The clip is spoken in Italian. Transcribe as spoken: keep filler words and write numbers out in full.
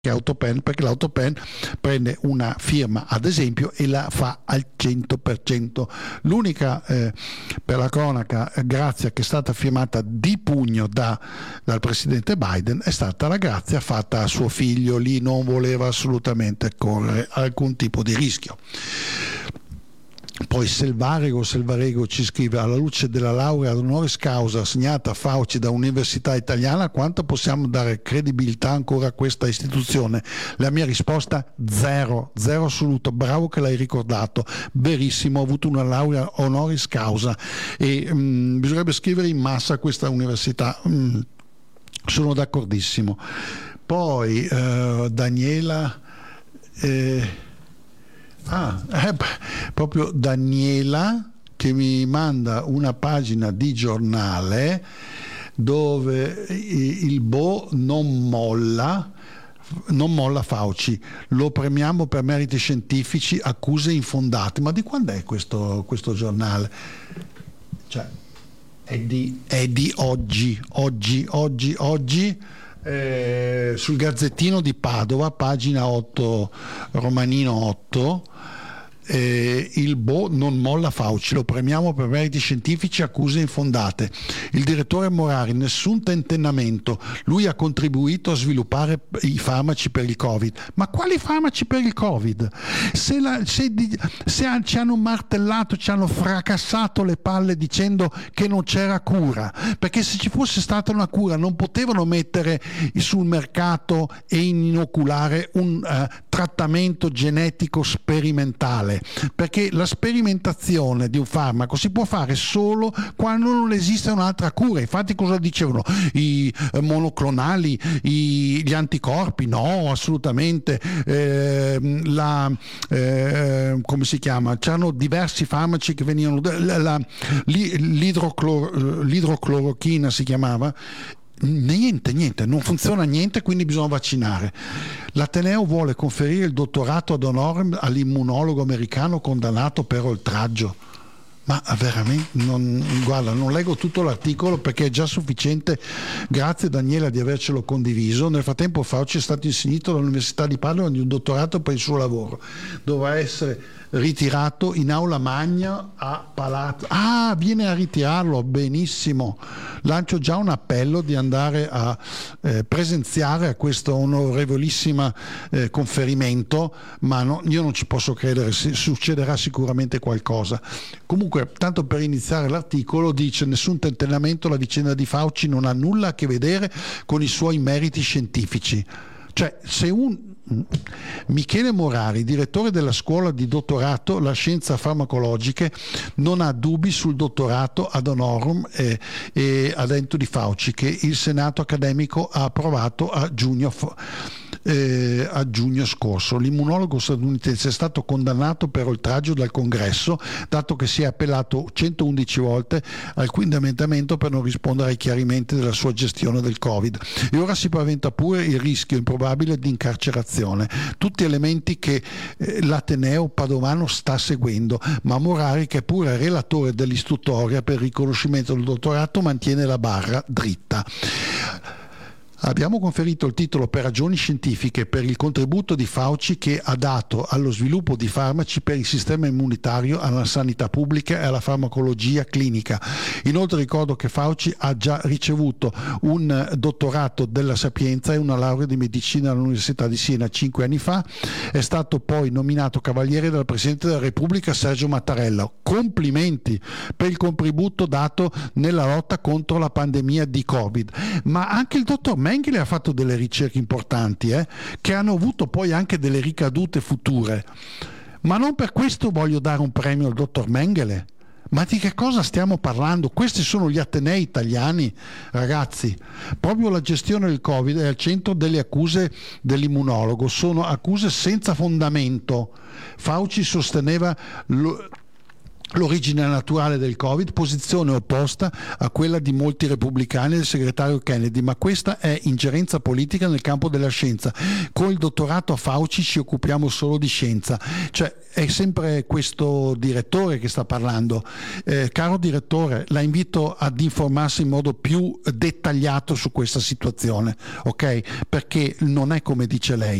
Autopen, perché l'Autopen prende una firma ad esempio e la fa al cento per cento. L'unica eh, per la cronaca grazia che è stata firmata di pugno da, dal presidente Biden è stata la grazia fatta a suo figlio. Lì non voleva assolutamente correre alcun tipo di rischio. Poi Selvarego Selvarego ci scrive: alla luce della laurea ad honoris causa assegnata a Fauci da Università Italiana, quanto possiamo dare credibilità ancora a questa istituzione? La mia risposta: zero, zero assoluto. Bravo che l'hai ricordato, verissimo, ho avuto una laurea honoris causa e mh, bisognerebbe scrivere in massa a questa università. Mh, sono d'accordissimo. Poi eh, Daniela eh, Ah, eh, proprio Daniela che mi manda una pagina di giornale dove il Bo non molla, non molla Fauci, lo premiamo per meriti scientifici, accuse infondate. Ma di quando è questo, questo giornale? Cioè, è di, è di oggi, oggi, oggi, oggi. Eh, sul Gazzettino di Padova, pagina otto, romanino otto, eh, il Bo non molla Fauci, lo premiamo per meriti scientifici, accuse infondate. Il direttore Morari: nessun tentennamento, lui ha contribuito a sviluppare i farmaci per il Covid. Ma quali farmaci per il Covid? Se, la, se, se ci hanno martellato, ci hanno fracassato le palle dicendo che non c'era cura, perché se ci fosse stata una cura non potevano mettere sul mercato e inoculare un uh, trattamento genetico sperimentale, perché la sperimentazione di un farmaco si può fare solo quando non esiste un'altra cura. Infatti cosa dicevano i monoclonali, i, gli anticorpi? No, assolutamente. Eh, la, eh, come si chiama? C'erano diversi farmaci che venivano, la, la, l'idroclor, l'idroclorochina si chiamava. Niente, niente, non funziona niente, quindi bisogna vaccinare. L'Ateneo vuole conferire il dottorato ad honorem all'immunologo americano condannato per oltraggio. Ma veramente, non, guarda, non leggo tutto l'articolo perché è già sufficiente. Grazie Daniela di avercelo condiviso. Nel frattempo Fauci è stato insignito dall'Università di Padova di un dottorato per il suo lavoro. Dovrà essere ritirato in aula magna a Palazzo. Ah, viene a ritirarlo, benissimo. Lancio già un appello di andare a eh, presenziare a questo onorevolissimo eh, conferimento, ma no, io non ci posso credere, si, succederà sicuramente qualcosa. Comunque, tanto per iniziare l'articolo, dice: nessun tentennamento, la vicenda di Fauci non ha nulla a che vedere con i suoi meriti scientifici. Cioè, se un Michele Morari, direttore della scuola di dottorato La Scienza Farmacologiche, non ha dubbi sul dottorato ad honorem e, e ad ento di Fauci che il Senato accademico ha approvato a giugno Eh, a giugno scorso. L'immunologo statunitense è stato condannato per oltraggio dal Congresso, dato che si è appellato centoundici volte al quinto emendamento per non rispondere ai chiarimenti della sua gestione del Covid, e ora si paventa pure il rischio improbabile di incarcerazione. Tutti elementi che eh, l'Ateneo padovano sta seguendo, ma Morari, che è pure relatore dell'istruttoria per il riconoscimento del dottorato, mantiene la barra dritta. Abbiamo conferito il titolo per ragioni scientifiche per il contributo di Fauci che ha dato allo sviluppo di farmaci per il sistema immunitario, alla sanità pubblica e alla farmacologia clinica. Inoltre ricordo che Fauci ha già ricevuto un dottorato della Sapienza e una laurea di medicina all'Università di Siena cinque anni fa. È stato poi nominato cavaliere dal Presidente della Repubblica Sergio Mattarella. Complimenti per il contributo dato nella lotta contro la pandemia di Covid. Ma anche il dottor Mengele ha fatto delle ricerche importanti eh, che hanno avuto poi anche delle ricadute future, ma non per questo voglio dare un premio al dottor Mengele. Ma di che cosa stiamo parlando? Questi sono gli atenei italiani, ragazzi. Proprio la gestione del Covid è al centro delle accuse dell'immunologo, sono accuse senza fondamento. Fauci sosteneva lo l'origine naturale del Covid, posizione opposta a quella di molti repubblicani e del segretario Kennedy, ma questa è ingerenza politica nel campo della scienza. Con il dottorato a Fauci ci occupiamo solo di scienza, cioè è sempre questo direttore che sta parlando. Eh, caro direttore, la invito ad informarsi in modo più dettagliato su questa situazione, ok? Perché non è come dice lei.